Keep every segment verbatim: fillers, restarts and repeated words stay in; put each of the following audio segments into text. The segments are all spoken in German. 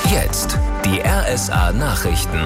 Jetzt die R S A-Nachrichten.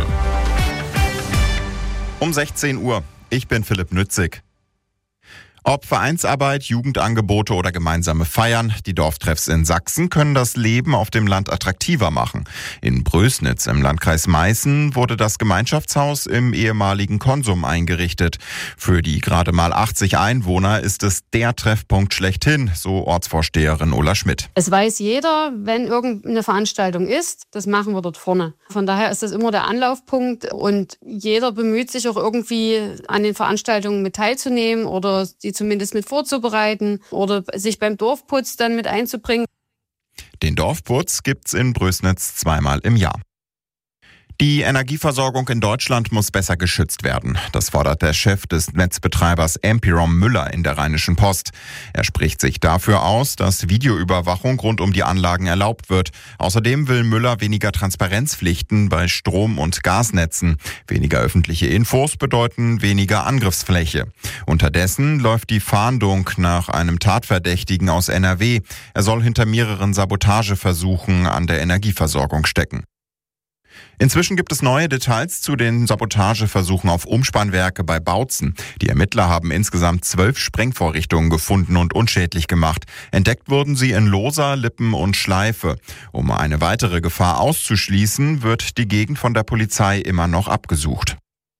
Um sechzehn Uhr. Ich bin Philipp Nützig. Ob Vereinsarbeit, Jugendangebote oder gemeinsame Feiern, die Dorftreffs in Sachsen können das Leben auf dem Land attraktiver machen. In Brößnitz im Landkreis Meißen wurde das Gemeinschaftshaus im ehemaligen Konsum eingerichtet. Für die gerade mal achtzig Einwohner ist es der Treffpunkt schlechthin, so Ortsvorsteherin Ulla Schmidt. Es weiß jeder, wenn irgendeine Veranstaltung ist, das machen wir dort vorne. Von daher ist das immer der Anlaufpunkt und jeder bemüht sich auch irgendwie an den Veranstaltungen mit teilzunehmen oder die zumindest mit vorzubereiten oder sich beim Dorfputz dann mit einzubringen. Den Dorfputz gibt's in Brößnitz zweimal im Jahr. Die Energieversorgung in Deutschland muss besser geschützt werden. Das fordert der Chef des Netzbetreibers Empiron Müller in der Rheinischen Post. Er spricht sich dafür aus, dass Videoüberwachung rund um die Anlagen erlaubt wird. Außerdem will Müller weniger Transparenzpflichten bei Strom- und Gasnetzen. Weniger öffentliche Infos bedeuten weniger Angriffsfläche. Unterdessen läuft die Fahndung nach einem Tatverdächtigen aus N R W. Er soll hinter mehreren Sabotageversuchen an der Energieversorgung stecken. Inzwischen gibt es neue Details zu den Sabotageversuchen auf Umspannwerke bei Bautzen. Die Ermittler haben insgesamt zwölf Sprengvorrichtungen gefunden und unschädlich gemacht. Entdeckt wurden sie in Loser, Lippen und Schleife. Um eine weitere Gefahr auszuschließen, wird die Gegend von der Polizei immer noch abgesucht.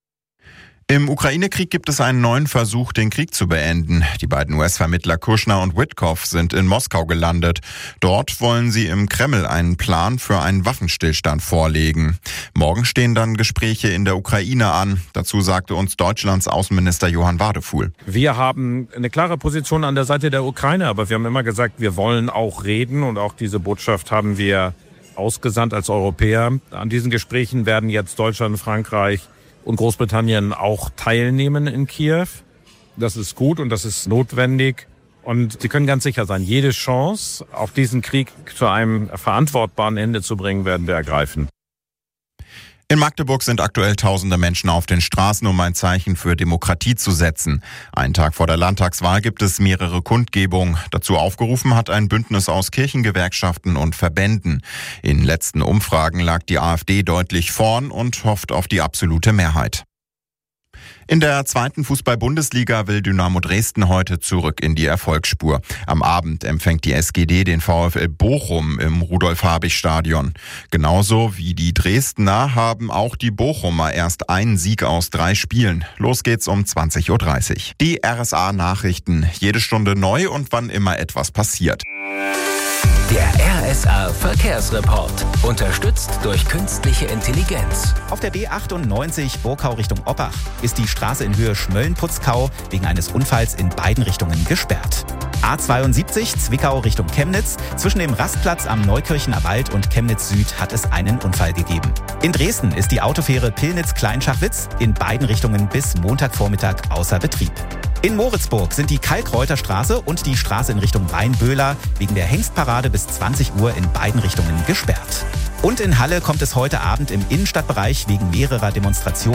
Im Ukraine-Krieg gibt es einen neuen Versuch, den Krieg zu beenden. Die beiden U S-Vermittler Kushner und Witkoff sind in Moskau gelandet. Dort wollen sie im Kreml einen Plan für einen Waffenstillstand vorlegen. Morgen stehen dann Gespräche in der Ukraine an. Dazu sagte uns Deutschlands Außenminister Johann Wadefuhl. Wir haben eine klare Position an der Seite der Ukraine, aber wir haben immer gesagt, wir wollen auch reden und auch diese Botschaft haben wir ausgesandt als Europäer. An diesen Gesprächen werden jetzt Deutschland, Frankreich und Großbritannien auch teilnehmen in Kiew. Das ist gut und das ist notwendig. Und Sie können ganz sicher sein, jede Chance, auch diesen Krieg zu einem verantwortbaren Ende zu bringen, werden wir ergreifen. In Magdeburg sind aktuell tausende Menschen auf den Straßen, um ein Zeichen für Demokratie zu setzen. Einen Tag vor der Landtagswahl gibt es mehrere Kundgebungen. Dazu aufgerufen hat ein Bündnis aus Kirchengewerkschaften und Verbänden. In letzten Umfragen lag die AfD deutlich vorn und hofft auf die absolute Mehrheit. In der zweiten Fußball-Bundesliga will Dynamo Dresden heute zurück in die Erfolgsspur. Am Abend empfängt die S G D den VfL Bochum im Rudolf-Habich-Stadion. Genauso wie die Dresdner haben auch die Bochumer erst einen Sieg aus drei Spielen. Los geht's um zwanzig Uhr dreißig. Die R S A-Nachrichten. Jede Stunde neu und wann immer etwas passiert. Der R S A-Verkehrsreport. Unterstützt durch künstliche Intelligenz. Auf der B achtundneunzig Burgau Richtung Oppach ist die Straße in Höhe Schmölln-Putzkau wegen eines Unfalls in beiden Richtungen gesperrt. A zweiundsiebzig Zwickau Richtung Chemnitz. Zwischen dem Rastplatz am Neukirchener Wald und Chemnitz Süd hat es einen Unfall gegeben. In Dresden ist die Autofähre Pillnitz-Kleinschachwitz in beiden Richtungen bis Montagvormittag außer Betrieb. In Moritzburg sind die Kalkreuterstraße und die Straße in Richtung Weinböhler wegen der Hengstparade bis zwanzig Uhr in beiden Richtungen gesperrt. Und in Halle kommt es heute Abend im Innenstadtbereich wegen mehrerer Demonstrationen